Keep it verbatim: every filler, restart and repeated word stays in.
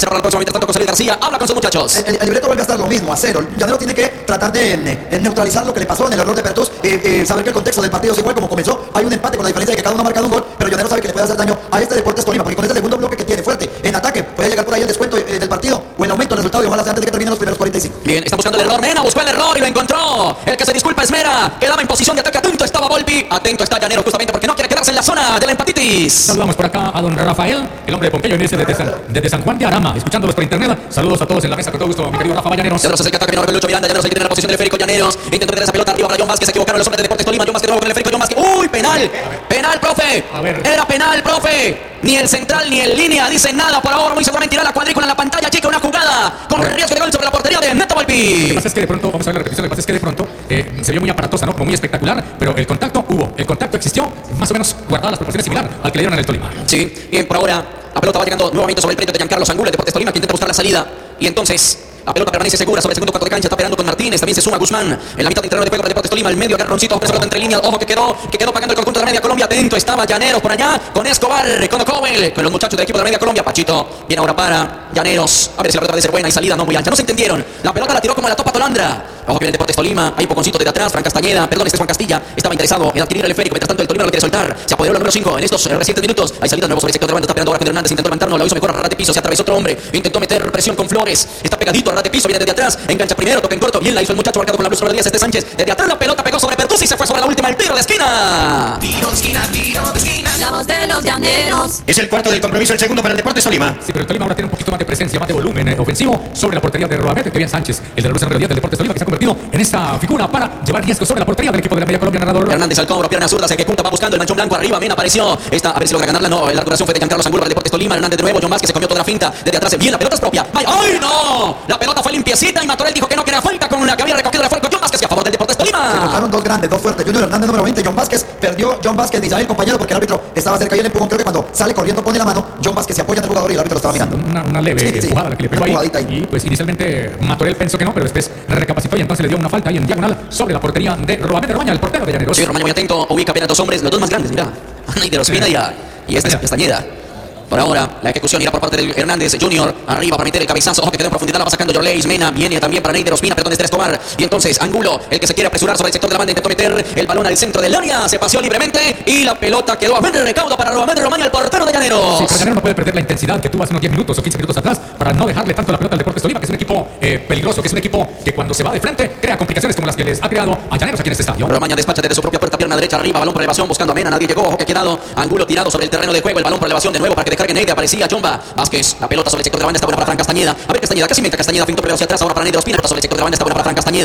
se para la próxima. Mientras tanto, José Luis García habla con sus muchachos. El, el, el libreto vuelve a estar lo mismo, a cero. Llanero tiene que tratar de en, en neutralizar lo que le pasó en el error de Pertus, eh, eh, saber que el contexto del partido es igual como comenzó. Hay un empate con la diferencia de que cada uno ha marcado un gol, pero Llanero sabe que le puede hacer daño a este Deportes Tolima, porque con este segundo bloque que tiene fuerte en ataque puede llegar por ahí el descuento eh, del partido o el aumento del resultado y ojalá sea antes de que terminen los primeros cuarenta y cinco. Bien, está buscando el error. Mena buscó el error y lo encontró. El que se disculpa es Mera. Quedaba en posición de ataque. Atento estaba Volpi. Atento está Llanero justamente porque no quiere quedarse en la zona de la empatitis. Saludamos por acá a don Rafael, el hombre de Pompeyo N S desde San, desde San Juan de Arama, escuchándolos por internet. Saludos a todos en la mesa, con todo gusto, mi querido Rafa Llaneros. Llaneros es el que ataca, viene con Lucho Miranda. Llaneros el que tiene la posición del esférico. Llaneros intentó meter esa pelota arriba para John Vázquez. Se equivocaron los hombres de Deportes Tolima. John Vázquez de nuevo con el esférico. John Vázquez. ¡Uy, penal! Penal, profe. A ver. Era penal, profe. Ni el central ni el línea dicen nada por ahora. Muy seguramente irá la cuadrícula en la pantalla chica. Una jugada con riesgo de gol sobre la portería de Neto Volpi. Lo que pasa es que de pronto, vamos a ver la repetición, lo que pasa es que de pronto eh, se vio muy aparatosa, ¿no? Como muy espectacular, pero el contacto hubo, el contacto existió, más o menos guardada las proporciones similar al que le dieron en el Tolima. Sí, bien, por ahora la pelota va llegando nuevamente sobre el predio de Giancarlo Angulo, el Deportes Tolima, que intenta buscar la salida. Y entonces la pelota permanece segura sobre el segundo cuarto de cancha. Está peleando con Martínez. También se suma Guzmán en la mitad de terreno de juego para Deportes Tolima. El medio agarroncito. Esa pelota entre líneas. Ojo que quedó, que quedó pagando el conjunto de la media Colombia. Atento estaba Llaneros por allá con Escobar, con Ocobel, con los muchachos del equipo de la media Colombia. Pachito viene ahora para Llaneros. A ver si la pelota puede ser buena y salida no muy ancha. No se entendieron. La pelota la tiró como la topa Tolandra. Ojo que viene el Deportes Tolima. Hay poconcito desde atrás. Fran Castañeda, perdón, este es Juan Castilla. Estaba interesado en adquirir el esférico. Mientras tanto, el Tolima lo quiere soltar. Se apoderó el número cinco en estos eh, recientes minutos. Hay salida nuevo sobre el sector de banda. Está peleando ahora con Hernández. Intentó levantarnos. Lo hizo mejor a ras de piso. Se atravesó otro hombre. Intentó meter presión con Flores. Está pegadito a ras de piso. Viene desde atrás. Engancha primero. Toca en corto. Bien la hizo el muchacho marcado con la blusa sobre Díaz. Este Sánchez. Desde atrás la pelota pegó sobre Pertus y se fue sobre la última. El tiro de esquina. Tiro de esquina, tiro de esquina. La voz de los llaneros. Es el cuarto del compromiso, el segundo para el Deportes Tolima. Sí, pero el Tolima ahora tiene un poquito más de presencia, más de volumen eh, ofensivo sobre la portería de Rodamete, que bien Sánchez, el de la Luz en realidad del Deportes Tolima, que se ha convertido en esta figura para llevar riesgo sobre la portería del equipo de la media Colombia. Narrador Hernández al cobro, pierna zurda, se ejecuta, va buscando el manchón blanco arriba. Bien apareció. Esta, a ver si logra ganarla. No, la duración fue de Giancarlo Angulo para el Deportes Tolima. Hernández de nuevo. John Vázquez se comió toda la finta. Desde atrás, bien, la pelota es propia. ¡Ay, ay no! La pelota fue limpiecita y Matorel dijo que no quería falta con la que había recogido la fuerza John Vázquez a favor del Deportes Se Tolima. tocaron dos grandes, dos fuertes. Junior Hernández número veinte, John Vázquez. Perdió John Vázquez, Misael, compañero, porque el árbitro estaba cerca y el empujón. Creo que cuando sale corriendo pone la mano. John Vázquez se apoya en el jugador y el árbitro lo estaba mirando. Una, una leve Sí, sí, jugada la que le pegó una ahí. jugadita ahí. Y pues inicialmente Matorel pensó que no, pero después recapacitó y entonces le dio una falta ahí en diagonal sobre la portería de Rodamete Romaña, el portero de Llaneros. Sí, Romaño muy atento. Ubica bien a dos hombres, los dos más grandes, mira. Y de Ospina y, a- y este es Castañeda. Por ahora, la ejecución irá por parte del Hernández Junior. Arriba para meter el cabezazo. Ojo que quedó en profundidad. La va sacando Jorleis. Mena viene también para Neider Ospina. Perdón, Esther Escobar. Y entonces Angulo, el que se quiere apresurar sobre el sector de la banda, intentó meter el balón al centro del área. Se paseó libremente y la pelota quedó a buen recaudo para Rodamete Romaña, el portero de Llaneros. Sí, pero Llanero no puede perder la intensidad que tuvo hace unos diez minutos o quince minutos atrás para no dejarle tanto la pelota al Deportes Tolima, que es un equipo eh, peligroso, que es un equipo que cuando se va de frente crea complicaciones como las que les ha creado a Llaneros aquí en este estadio. Romaña despacha desde su propia puerta, pierna derecha arriba, balón por elevación buscando a Mena, nadie llegó, ojo que ha quedado Angulo tirado sobre el terreno de juego, el balón por elevación de nuevo para que descargue Neider, aparecía Jomba Vázquez, la pelota sobre el sector de la banda está buena para Fran Castañeda, a ver Castañeda, casi mientras Castañeda pintó pero hacia atrás, ahora para Neider Ospina, pelota sobre el sector de la banda está buena para Fran Castañeda.